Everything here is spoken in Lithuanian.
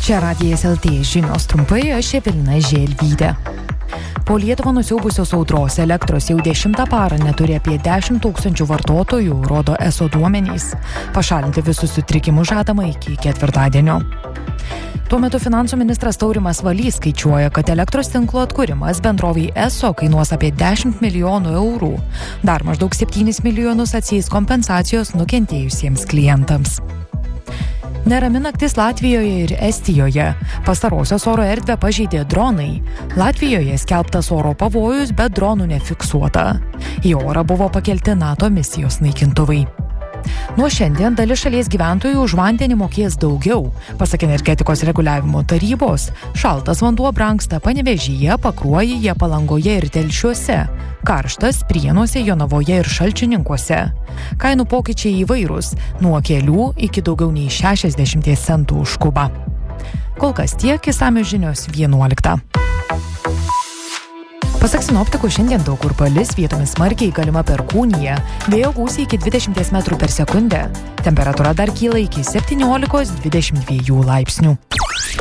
Čia Radijas LT žinios trumpai, aš Evelina Želvytė. Po Lietuvą nusiaubusios audros elektros jau 10 parą neturi apie 10 000 vartotojų, rodo ESO duomenys. Pašalinti visus sutrikimus žadama iki ketvirtadienio. Tuo metu finansų ministras Taurimas Valys skaičiuoja, kad elektros tinklo atkūrimas bendrovei ESO kainuos apie 10 milijonų eurų. Dar maždaug 7 milijonus atsieis kompensacijos nukentėjusiems klientams. Nerami naktis Latvijoje ir Estijoje. Pastarosios oro erdvę pažeidė dronai. Latvijoje skelbtas oro pavojus, bet dronų nefiksuota. Į orą buvo pakelti NATO misijos naikintuvai. Nuo šiandien dalis šalies gyventojų už vandenį mokės daugiau. Pasak energetikos reguliavimo tarybos, šaltas vanduo brangsta Panevėžyje, Pakruojyje, Palangoje ir Telšiuose. Karštas Prienuose, Jonavoje ir Šalčininkuose. Kainų pokyčiai įvairūs, nuo kelių iki daugiau nei 60 centų už kubą. Kol kas tiek, išsamios žinios 11. Pasak sinoptikų, šiandien daug kur palis, vietomis smarkiai galima perkūnija, vėjo gūsiai iki 20 m/s. Temperatūra dar kyla iki 17-22 laipsnių.